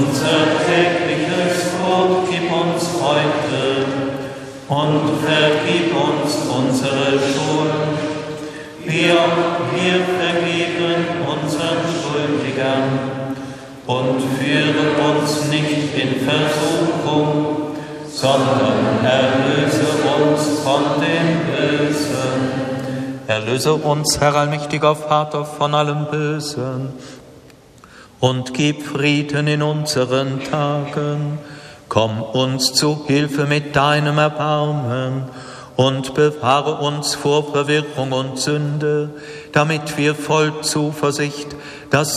Unser tägliches Brot gib uns heute und vergib uns unsere Schuld, wie auch wir vergeben unseren Schuldigern. Und führe uns nicht in Versuchung, sondern erlöse uns von dem Bösen. Erlöse uns, Herr allmächtiger Vater, von allem Bösen und gib Frieden in unseren Tagen. Komm uns zu Hilfe mit deinem Erbarmen und bewahre uns vor Verwirrung und Sünde, damit wir voll Zuversicht